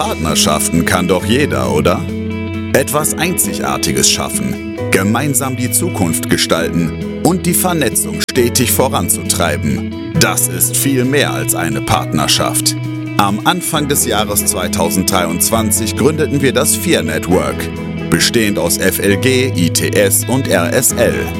Partnerschaften kann doch jeder, oder? Etwas Einzigartiges schaffen, gemeinsam die Zukunft gestalten und die Vernetzung stetig voranzutreiben. Das ist viel mehr als eine Partnerschaft. Am Anfang des Jahres 2023 gründeten wir das FIR Network, bestehend aus FLG, ITS und RSL.